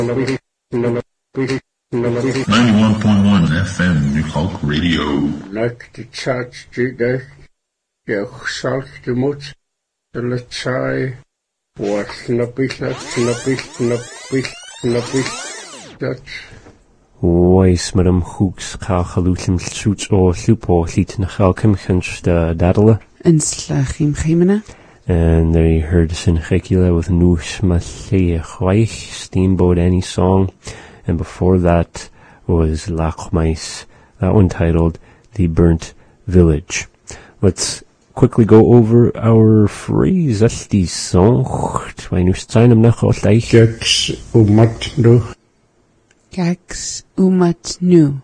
91.1 FM New Hulk Radio. Like the church today, the Saltmut, the Lachai, was snappy, Weis madam hooks kachalutim shoots or lupo lit na chalkim hunch the dadala. And slachim chimena. And there you heard Sinchekila with Nush Masleich, Steamboat Any Song. And before that was Lachmais, that one titled The Burnt Village. Let's quickly go over our phrase. That's the song. Gex umatnu. Gex umatnu.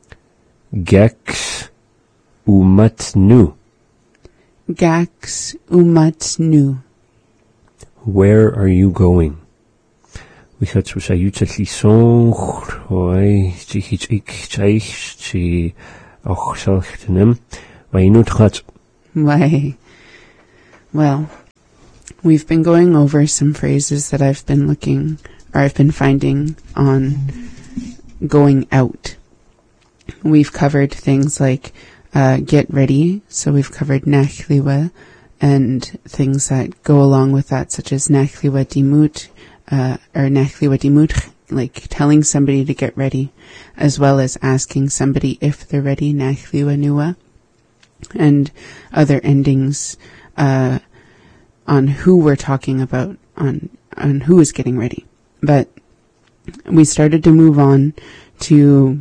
Gex umatnu. Gax umatnu. Where are you going? We had to say utli song. Oi, chich ik chaich chi och salchtem. Why not gat? Why? Well, we've been going over some phrases that I've been finding on going out. We've covered things like get ready, so we've covered nachliwa and things that go along with that, such as nachliwa dimut, or nachliwa dimut, like telling somebody to get ready, as well as asking somebody if they're ready, nachliwa nua, and other endings on who we're talking about, on who is getting ready. But we started to move on to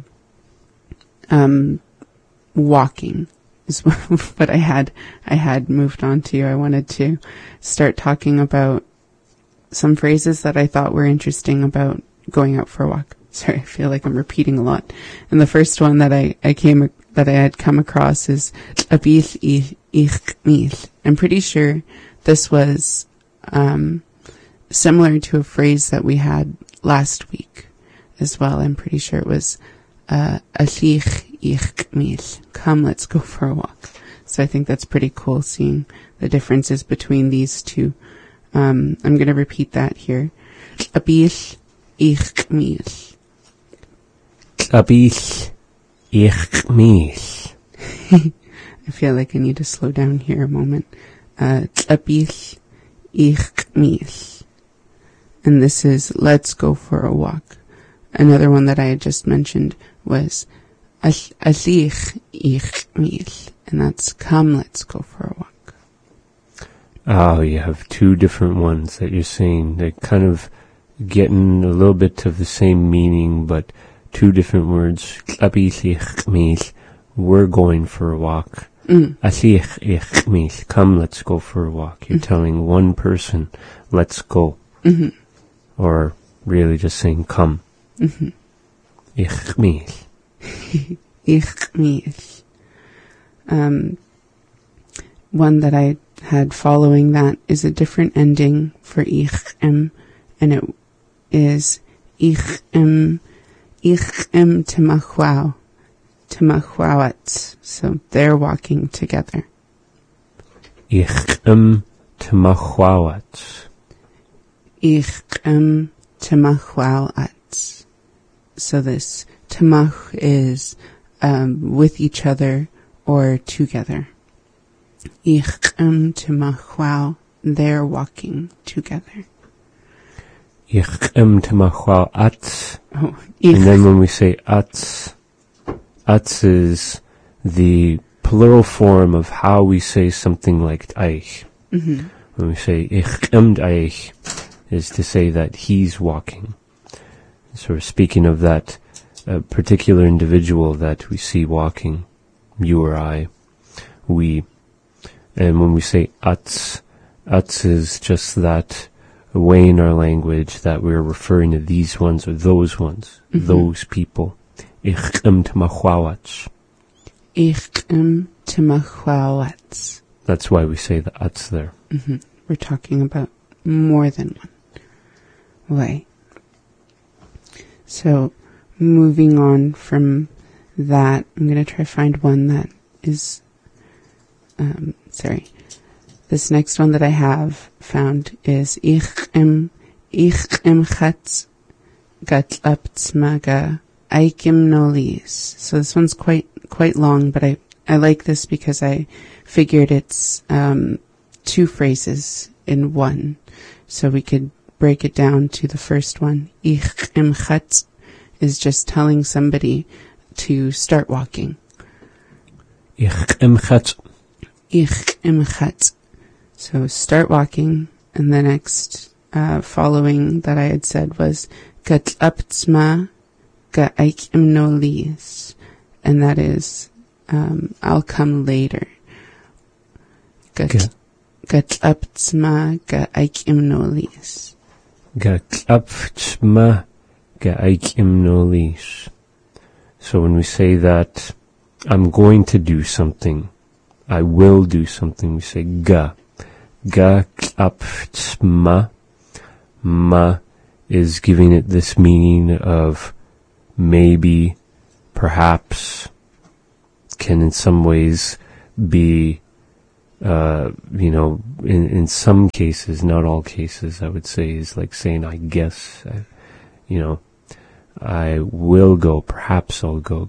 walking is what I had moved on to. I wanted to start talking about some phrases that I thought were interesting about going out for a walk. Sorry, I feel like I'm repeating a lot. And the first one that I had come across is abil ich mil. I'm pretty sure this was similar to a phrase that we had last week as well. I'm pretty sure it was alich ich mil. Come, let's go for a walk. So I think that's pretty cool, seeing the differences between these two. I'm going to repeat that here. Abil ich mil. Abil ich mil. I feel like I need to slow down here a moment. Abil ich mil. And this is let's go for a walk. Another one that I had just mentioned was alich ich mil. And that's come, let's go for a walk. Oh, you have two different ones that you're saying. They're kind of getting a little bit of the same meaning, but two different words. Alich ich mil. We're going for a walk. Alich ich mil. Come, let's go for a walk. You're telling one person, let's go. Mm-hmm. Or really just saying come. Mm-hmm. Ich mil. Ich mil. One that I had following that is a different ending for ich and it is ich temachwawat. So they're walking together. Ich temachwawat. Ich temachwawat. So this temach is with each other or together. Ich temachwaw, they're walking together. Ich temachwawat. Oh, and then when we say atz is the plural form of how we say something like eich. Mm-hmm. When we say ich eich, is to say that he's walking. So we're speaking of that particular individual that we see walking, you or I, we. And when we say atz is just that way in our language that we're referring to these ones or those ones, those people. Ich temachwawat. Ich temachwawat. That's why we say the atz there. Mm-hmm. We're talking about more than one way. So, moving on from that, I'm going to try to find one that is, this next one that I have found is ich em chatz gatlaptsmaga aikimnolis. So this one's quite long, but I like this because I figured it's two phrases in one. So we could break it down to the first one. Ich imchatz is just telling somebody to start walking. Ich imchatz. Ich imchatz. So start walking, and the next following that I had said was gatlaptsma ga'ikimnolis, and that is I'll come later. Gatlaptsma ga'ikimnolis. Gatlaptsma ga'ikimnolis. So when we say that I'm going to do something, I will do something, we say ga. Gatlaptsma. Ma is giving it this meaning of maybe, perhaps, can in some ways be, in some cases, not all cases, I would say, is like saying, I guess, I will go, perhaps I'll go.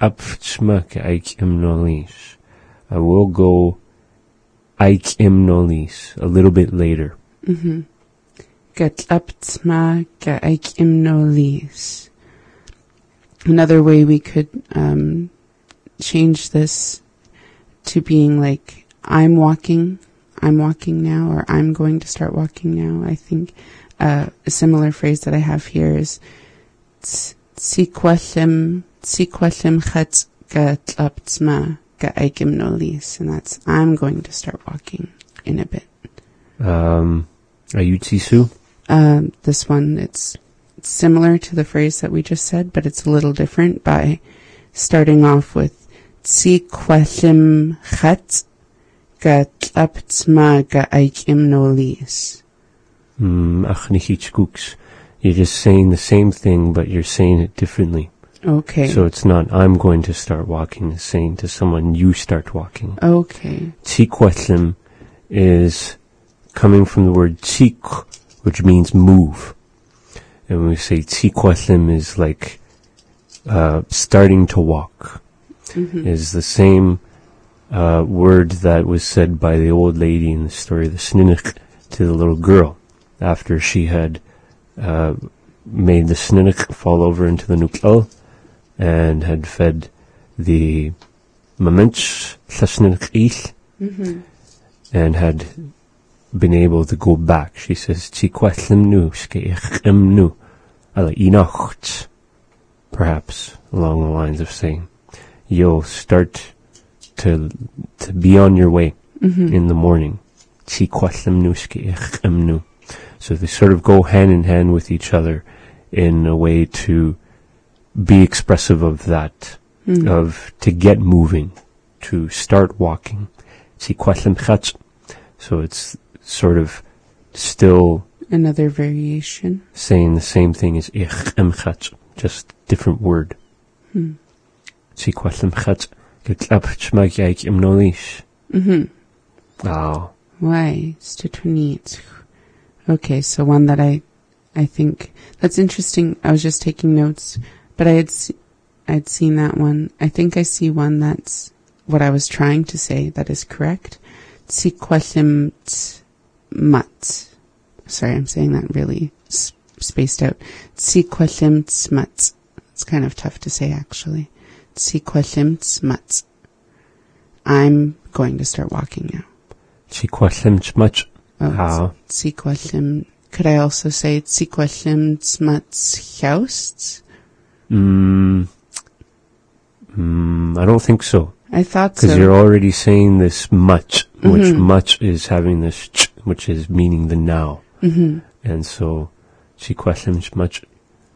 I will go aikimnolis, a little bit later. Mm-hmm. Gatlaptsma ga'ikimnolis. Another way we could change this to being like, I'm walking now, or I'm going to start walking now. I think a similar phrase that I have here is tsikwashem chatz gatlaptsma ga'ikimnolis, and that's I'm going to start walking in a bit. Ayutzisu? This one, it's similar to the phrase that we just said, but it's a little different by starting off with tsikwashem chatz gatlaptsma ga'ikimnolis. You're just saying the same thing, but you're saying it differently. Okay. So it's not, I'm going to start walking, it's saying to someone, you start walking. Okay. Tsikwashem is coming from the word tsik, which means move. And when we say tsikwashem is like, starting to walk. Mm-hmm. Is the same, word that was said by the old lady in the story of the Sninich to the little girl after she had made the Sninich fall over into the Nuklal and had fed the Mamench Sasninich and had been able to go back. She says, perhaps along the lines of saying, you'll start to be on your way in the morning. So they sort of go hand in hand with each other in a way to be expressive of that, of to get moving, to start walking. So it's sort of still another variation, saying the same thing as just different word. Oh. Why? Okay, so one that I think that's interesting. I was just taking notes, but I'd seen that one. I think I see one that's what I was trying to say that is correct. Tsikwashem mat. Sorry, I'm saying that really spaced out. Tsikwashem tzmat. It's kind of tough to say, actually. Tsikwashem tzmat. I'm going to start walking now. Tsikwashem tzmat. Oh, tsikwashem. Could I also say tsikwashem tzmat hjaust? I don't think so. I thought so. Because you're already saying this much, which much is having this ch, which is meaning the now. And so, tsikwashem much.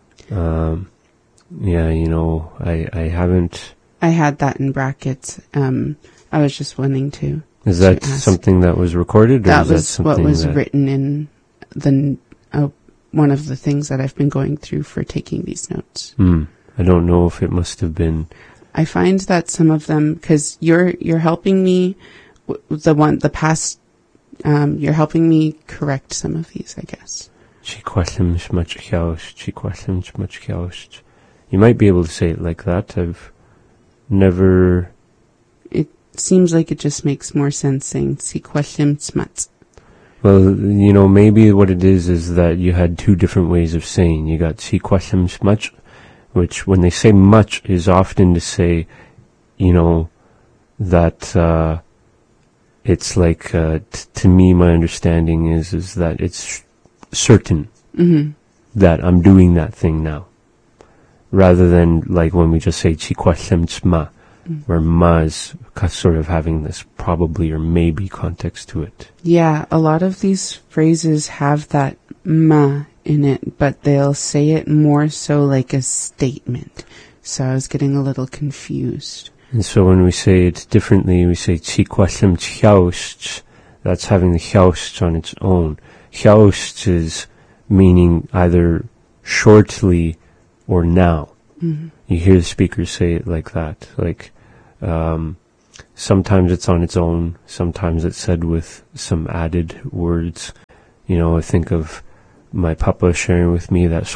Yeah, I haven't. I had that in brackets. I was just wanting to. Is that something that was recorded? Or that is was that what was written in the one of the things that I've been going through for taking these notes. I don't know if it must have been. I find that some of them, because you're helping me, you're helping me correct some of these, I guess. You might be able to say it like that. I've never... It seems like it just makes more sense saying smuts. Well, you know, maybe what it is that you had two different ways of saying. You got much, which when they say much is often to say, you know, that it's like, to me, my understanding is that it's certain that I'm doing that thing now. Rather than like when we just say chikwashemchma, where ma is sort of having this probably or maybe context to it. Yeah, a lot of these phrases have that ma in it, but they'll say it more so like a statement. So I was getting a little confused. And so when we say it differently, we say chikwashemchyaosh, that's having the hyaosh on its own. Hyaosh is meaning either shortly or now. You hear the speaker say it like that. Like, sometimes it's on its own, sometimes it's said with some added words. You know, I think of my papa sharing with me that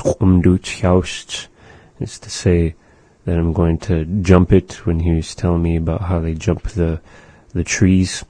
it's to say that I'm going to jump it when he was telling me about how they jump the trees.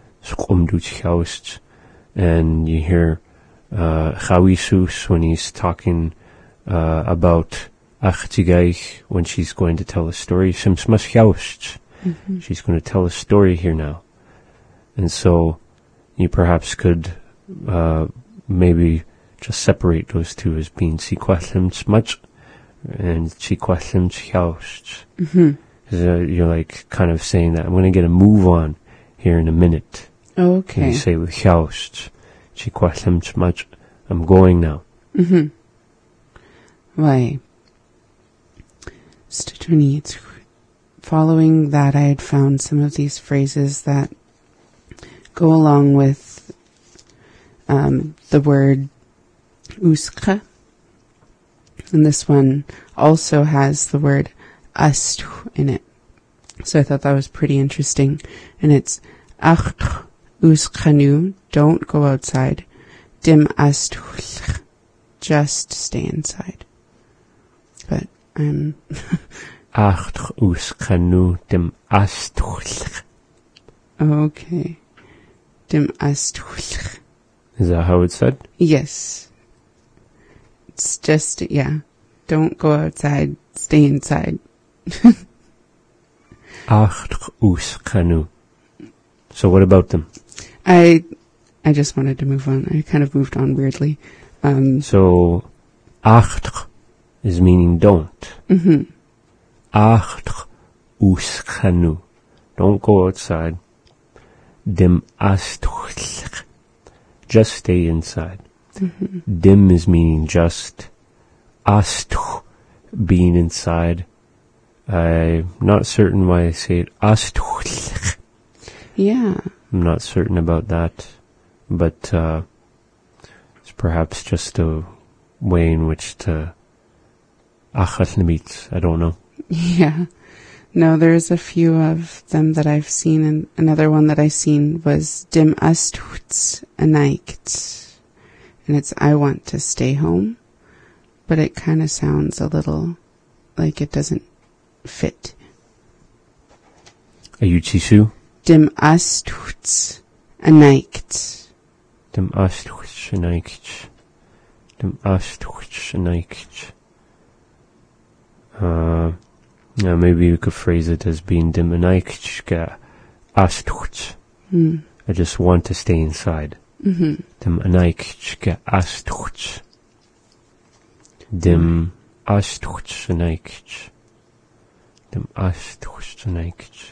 And you hear Chawisus when he's talking about Achtigaich when she's going to tell a story. She's going to tell a story here now. And so you perhaps could maybe just separate those two as being Chikwashemchmach and Chikwashemchyaosh. You're like kind of saying that I'm going to get a move on here in a minute. Okay. And you say with Hyaosh, Chikwashemchmach, I'm going now. Right. Following that, I had found some of these phrases that go along with the word uskha. And this one also has the word astu in it. So I thought that was pretty interesting. And it's ach uskhanu, don't go outside. Dim astu, just stay inside. But I'm... Okay. Dim astu. Is that how it's said? Yes. It's just, yeah. Don't go outside, stay inside. So what about them? I just wanted to move on. I kind of moved on weirdly. So, acht is meaning don't. Acht uskanu. Don't go outside. Dim astuch. Just stay inside. Dim is meaning just. Astuch, being inside. I'm not certain why I say it astuch. Yeah. I'm not certain about that. But it's perhaps just a way in which to achat nemit. I don't know. Yeah. No, there's a few of them that I've seen, and another one that I seen was dim astuts anaikt. And it's I want to stay home, but it kind of sounds a little like it doesn't fit. Ayuchisu? Dim astuts anaikt. Dim astuts anaikt. Dim astuts anaikt. Yeah, maybe you could phrase it as being dim anaikt astuts. I just want to stay inside. Dim anaikt astuts. Dim astuts anaikt. Dim astuts anaikt.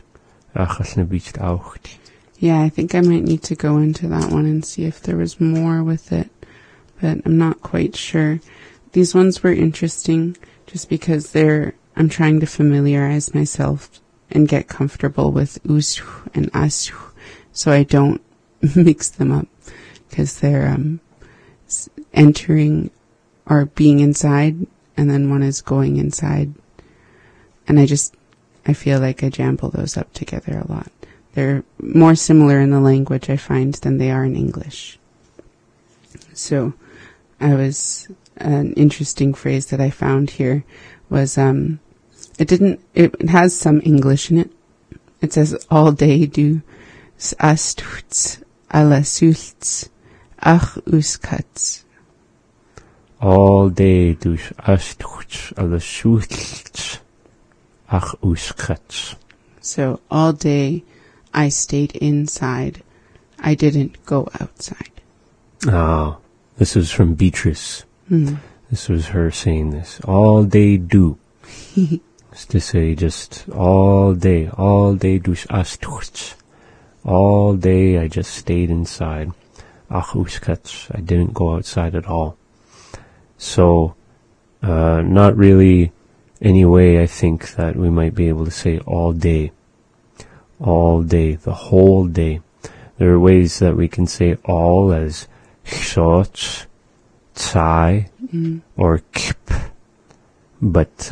Yeah, I think I might need to go into that one and see if there was more with it, but I'm not quite sure. These ones were interesting just because I'm trying to familiarize myself and get comfortable with usu and asu so I don't mix them up, because they're entering or being inside and then one is going inside, and I feel like I jumble those up together a lot. They're more similar in the language, I find, than they are in English. So an interesting phrase that I found here was, it has some English in it. It says, all day du astuts alla sults ach uskats. All day du astuts alla sults ach uskats. So all day I stayed inside. I didn't go outside. Ah, this was from Beatrice. This was her saying this. All day do. It's to say just all day dus astuts. All day I just stayed inside. Ach uskats. I didn't go outside at all. So, not really any way I think that we might be able to say all day. All day, the whole day. There are ways that we can say all as shots, tsai, or kip. But,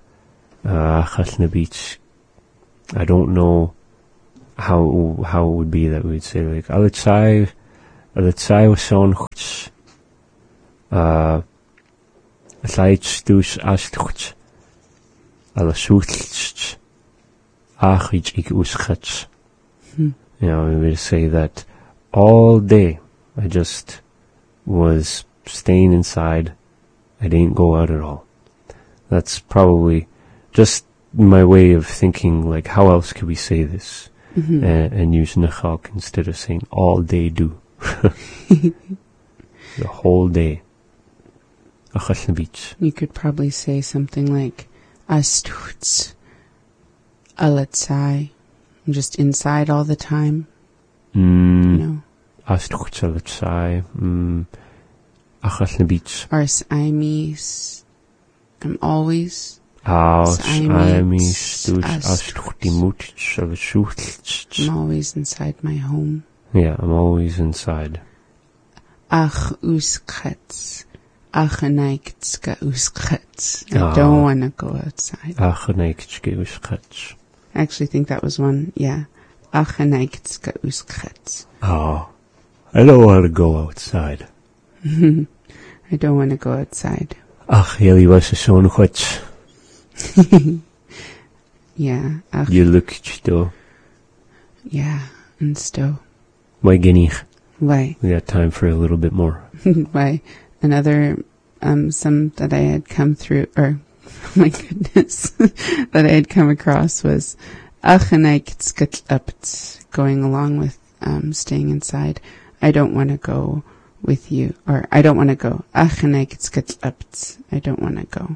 I don't know how it would be that we'd say like alatsai wason chuts alaits dus astuts alasutls achich ik uschats. You know, we would say that all day I just was staying inside. I didn't go out at all. That's probably just my way of thinking, like, how else could we say this? And use nachalk instead of saying all day do. The whole day. You could probably say something like astuts alatsai. I'm just inside all the time. You know. Astuts alatsai. Achasnabich. Ars aimis. I'm always. I'm always inside my home. Yeah, I'm always inside. Ach uskats. Achaneikitska uskats. I don't want to go outside. Achaneikitska uskats. I actually think that was one. Yeah. Achaneikitska uskats. Oh, I don't want to go outside. I don't want to go outside. Ach, jullie was zo goed. Yeah. Ach. You look still. Yeah, and still. Why genig? Why? We got time for a little bit more. Why? Another, some that I had come through, or, oh my goodness, that I had come across was going along with, staying inside. I don't want to go with you, or I don't want to go. I don't want to go.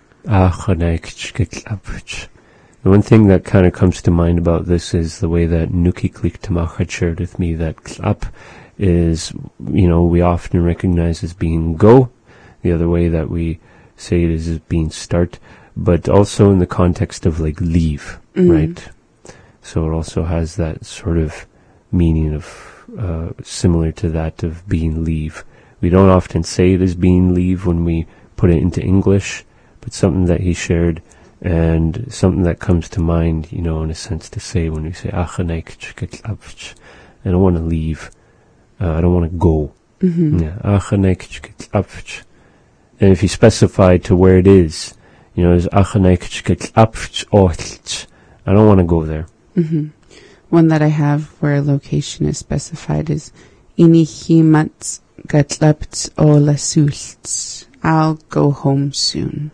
The one thing that kind of comes to mind about this is the way that Nuki Kliktamach had shared with me that klap is, you know, we often recognize as being go. The other way that we say it is as being start, but also in the context of like leave, right? So it also has that sort of meaning of, similar to that of being leave. We don't often say it as being leave when we put it into English, but something that he shared and something that comes to mind, you know, in a sense to say when we say, I don't want to leave. I don't want to go. Yeah. And if you specify to where it is, you know, is I don't want to go there. One that I have where a location is specified is Inihimats Gatlapts o Lasults. I'll go home soon.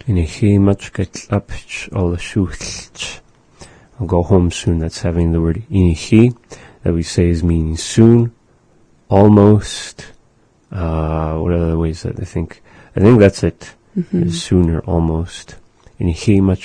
I'll go home soon. That's having the word inihi that we say is meaning soon, almost. What are the other ways that I think that's it. Is sooner, almost. You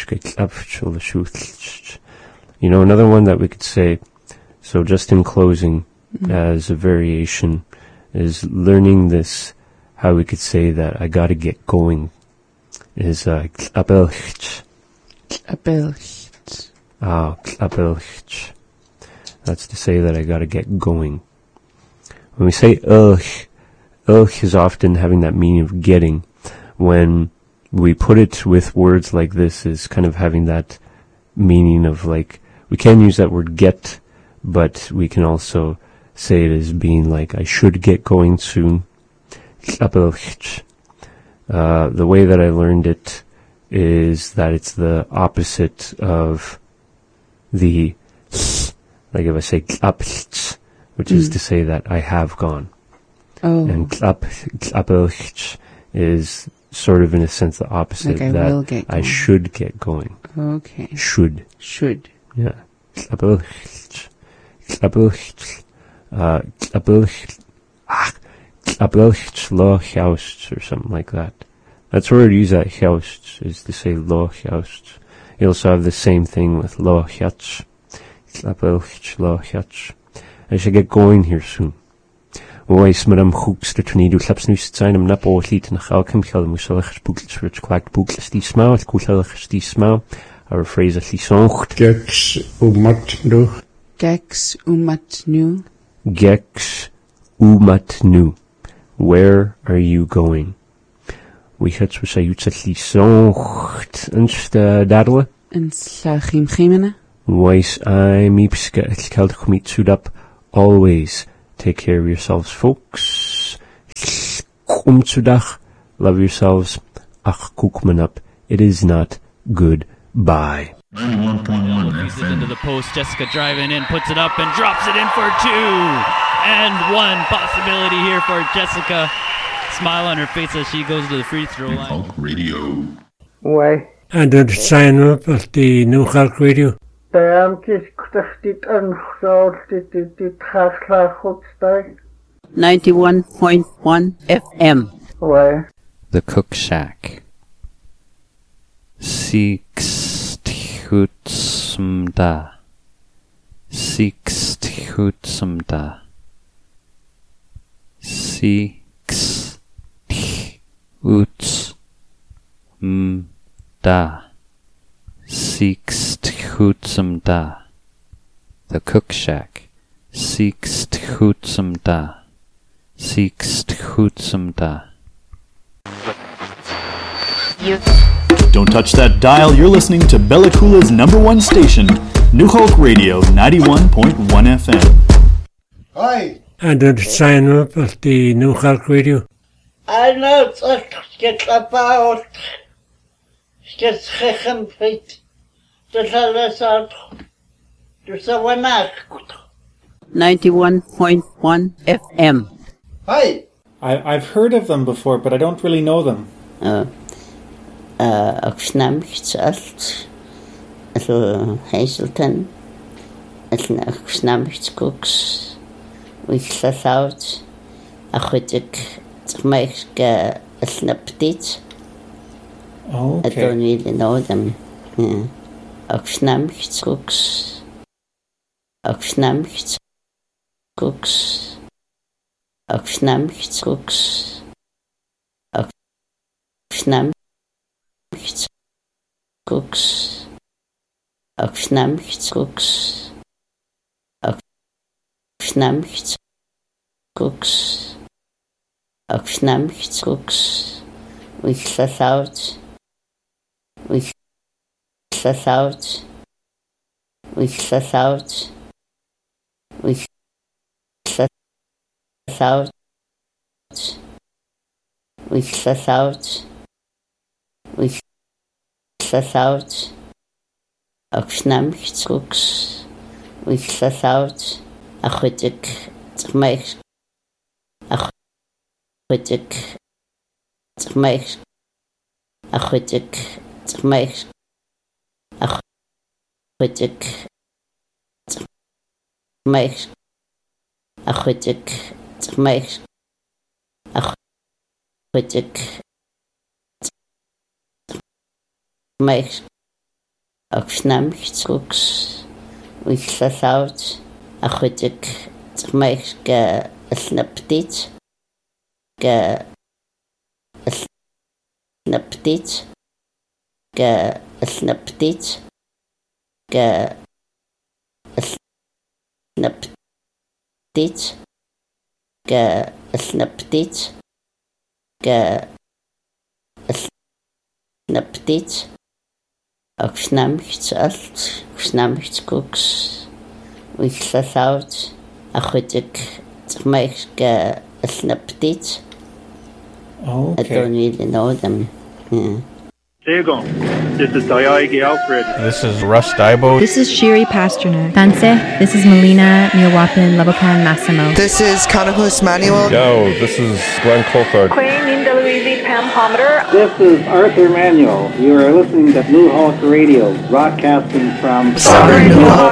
know, another one that we could say, so just in closing, as a variation, is learning this, how we could say that I gotta get going, is klapelcht. Klapelcht. Klapelcht. That's to say that I gotta get going. When we say ilch is often having that meaning of getting. When we put it with words like this, is kind of having that meaning of like, we can use that word get, but we can also say it as being like, I should get going soon. tlapelch. The way that I learned it is that it's the opposite of the, like if I say tlapelch, which is to say that I have gone. Oh. And tlapelch is sort of in a sense the opposite, like I will get I going. should get going. Okay. Should. Yeah. Tlapelch. Lo Chaust or something like that. That's where we use that Chaust, is to say Lo Chaust. You also have the same thing with Lo Chach. Tlapelch Lo Chach. I should get going here soon. Oes madam hooks the tornado slaps nu zijn am nap o liet en gauw kem geld moeselige boekels rich kwakt boekels die smaal het koelige die smaal. Our phrase at least songt. Gex umatnu. Gex umatnu. Gex umatnu. Where are you going? We het zo zei het at least songt. Inst dadele. En slachim chimene. Wees I miepske het keld gemiet sudap. Always take care of yourselves, folks. Kumtsudag. Love yourselves. Ach kukmanap. It is not good. Bye. 91.1 Feeds it FM. into the post. Jessica driving in, puts it up and drops it in for 2. And 1 possibility here for Jessica. Smile on her face as she goes to the free throw line. Hulk Radio. Why? And the sign up of the New Hulk Radio. Beamtes dit en zo dit gaat goed staan. 91.1 FM. Why? The Cook Shack. Siksthutsumda. Siksthutsumda. Siksthutsumda. Siksthutsumda. The Cook Shack. Siksthutsumda. Siksthutsumda. Don't touch that dial. You're listening to Bella Coola's #1 station, New Hulk Radio 91.1 FM. Hi. And the sign up of the New Hulk Radio. I know it's about it's complete. There's a one 91.1 FM. Hi. I've heard of them before, but I don't really know them. Oxnamich alt. Hazelton. Oxnamich cooks. We out. A chudik to make a snaptit. Oh, I don't really know them. Oxnamich cooks. Oxnamich cooks. Oxnamich cooks. Oxnamich cooks. Oxnamich cooks. Oxnamich cooks. Oxnamich cooks. We out. We out. We out. We out. We out. We out. Oxnamich cooks. We out. A chudik to make a chudik to make a chudik to make a chudik to make a chudik to make a chudik to make Oxnamich cooks. We out. A chudik to make a snaptit. A snaptit. A snaptit. A snaptit. A snaptit. A snaptit. Oxnamich alt. Oxnamich cooks. We out. A chudik to make a snaptit. Oh, I don't really know them. Yeah. Diego, this is Dayage Alfred. This is Russ Dibo. This is Shiri Pasternak. Tanse, this is Melina Miawapin Labokan Massimo. This is Kanahus Manuel. Yo, this is Glenn Colford. Queen Linda Louise Pam Pomater. This is Arthur Manuel. You are listening to New Hulk Radio, broadcasting from Southern New Hulk.